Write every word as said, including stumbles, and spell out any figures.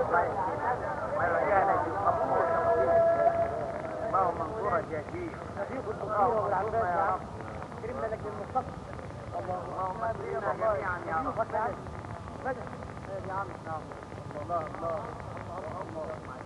ما هو منصورة جاهزين اللهم يا رب كرمنا لك بالمستقبل اللهم اجعلنا جميعا يا رب. مدد يا عم. الله الله الله